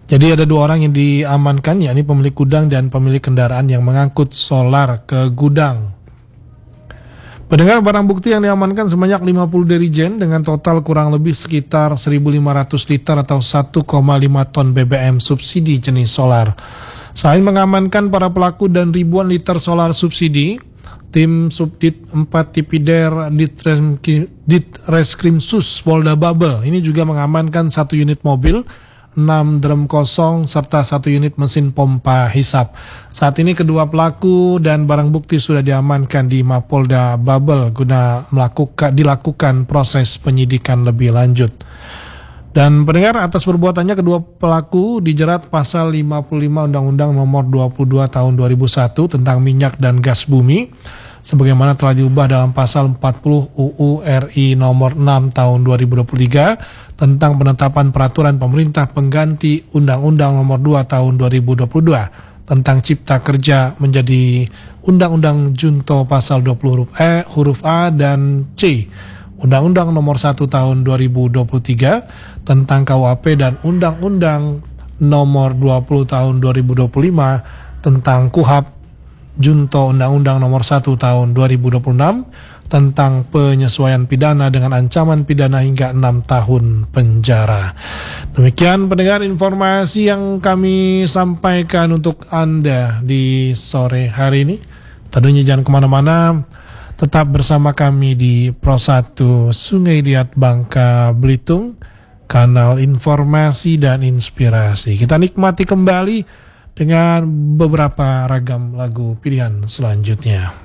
Jadi ada 2 orang yang diamankan, yakni pemilik gudang dan pemilik kendaraan yang mengangkut solar ke gudang. Pendengar, barang bukti yang diamankan sebanyak 50 dirijen dengan total kurang lebih sekitar 1.500 liter atau 1,5 ton BBM subsidi jenis solar. Selain mengamankan para pelaku dan ribuan liter solar subsidi, tim Subdit 4 Tipider Ditreskrimsus Polda Babel ini juga mengamankan 1 unit mobil, 6 drum kosong, serta 1 unit mesin pompa hisap. Saat ini kedua pelaku dan barang bukti sudah diamankan di Mapolda Babel guna dilakukan proses penyidikan lebih lanjut. Dan pendengar, atas perbuatannya kedua pelaku dijerat pasal 55 Undang-Undang Nomor 22 Tahun 2001 tentang minyak dan gas bumi, sebagaimana telah diubah dalam pasal 40 UU RI Nomor 6 Tahun 2023 tentang penetapan peraturan pemerintah pengganti Undang-Undang Nomor 2 Tahun 2022 tentang Cipta Kerja menjadi Undang-Undang Junto pasal 20 huruf A dan C, Undang-Undang Nomor 1 Tahun 2023 tentang KUHP dan Undang-Undang Nomor 20 Tahun 2025 tentang KUHP Junto Undang-Undang Nomor 1 Tahun 2026 tentang penyesuaian pidana dengan ancaman pidana hingga 6 tahun penjara. Demikian pendengar informasi yang kami sampaikan untuk Anda di sore hari ini. Tentunya jangan kemana-mana, tetap bersama kami di Pro 1 Sungai Liat Bangka Belitung, kanal informasi dan inspirasi. Kita nikmati kembali dengan beberapa ragam lagu pilihan selanjutnya.